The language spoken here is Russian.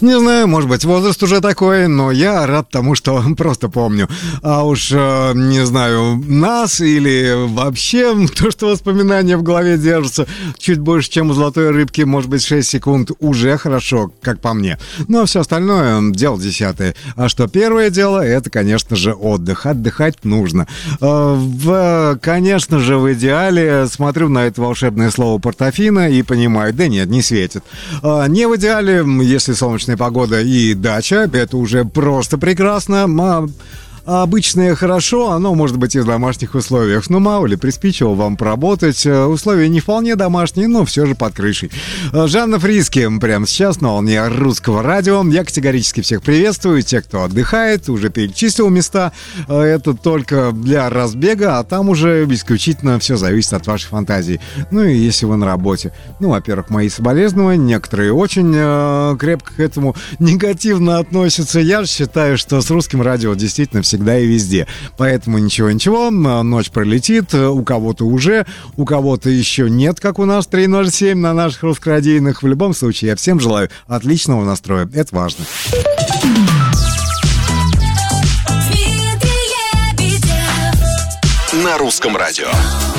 Не знаю, может быть, возраст уже такой, но я рад тому, что просто помню. А уж, не знаю, нас или вообще то, что воспоминания в голове держатся чуть больше, чем у золотой рыбки, может быть, 6 секунд, уже хорошо, как по мне. Но все остальное — дело десятое. А что первое дело, это, конечно же, отдых. Отдыхать нужно. Конечно же, в идеале смотрю на это волшебное слово «портофино» и понимаю, да нет, не светит. Не в идеале, если солнечная погода и дача, это уже просто прекрасно. Обычное хорошо, оно может быть и в домашних условиях. Но мало ли, приспичило вам поработать. Условия не вполне домашние, но все же под крышей. Жанна Фриске прямо сейчас на волне Русского радио. Я категорически всех приветствую. Те, кто отдыхает, уже перечислил места. Это только для разбега, а там уже исключительно все зависит от вашей фантазии. Ну и если вы на работе. Ну, во-первых, мои соболезнования. Некоторые очень крепко к этому негативно относятся. Я же считаю, что с Русским радио действительно всегда и везде. Поэтому ничего, ночь пролетит, у кого-то уже, у кого-то еще нет, как у нас 307 на наших русскорадийных. В любом случае, я всем желаю отличного настроя. Это важно. На Русском радио.